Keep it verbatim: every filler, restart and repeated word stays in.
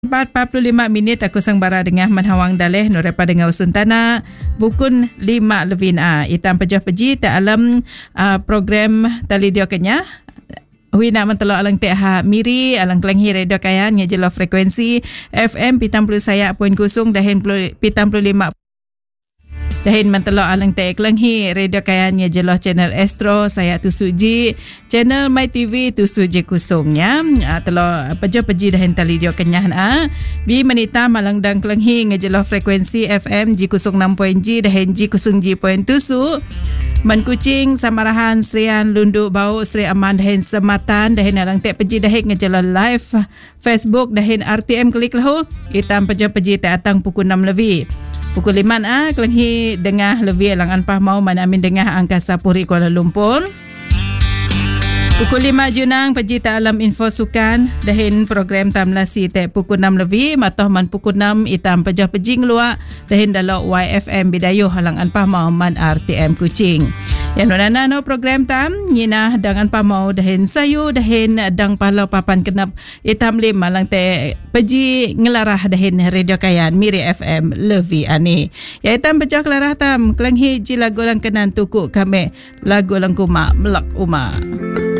empat puluh lima minit aku sang bara dengan manhawang daleh no repa dengan usun tanah bukun lima levin a itam pejah peji ta alam uh, program tali dia kenya hui nak mentelo alang teh ha miri alang kelenghi radio kayan nya jelo frekuensi F M pitam puluh saya poin kusung dahin pitam puluh lima dahin mentelo alang teh kelenghi radio kayan nya jelo channel Astro saya tu suji channel My T V tu suji kusungnya telo pejo peji dahin tali dio kenyah na bi menita malang dang kelenghi ngejelo frekuensi F M ji kusung enam poin G dahin ji kusung ji poin tusu Man Kuching Samarahan Serian Lundu Bau Seri Aman dahin Sematan dahin alang teh peji dahin ngejelo live Facebook dahin R T M klik lahu itam pejo peji teh atang pukul enam lebih pukul lima ah kelenghi dengah lebih alang anpah mau mana amin dengah Angkasa Puri Kuala Lumpur. Pukul lima junang peji ta alam info sukan dahin program tamlasi te pukul enam lebih matoh man pukul enam itam pejah pejing luak dahin dalau Y F M Bidayuh halang anpah mau man R T M Kuching. Yang nana no program tam nyinah dangan pamau dahin sayu dahin dang palau papan kenap itam lim malang te peji ngelarah dahin radio kayan Miri F M Levi ani. Ya itam pejah kelarah tam kelenghi ji lagu lang kenan tuku kami lagu lang kuma melak uma.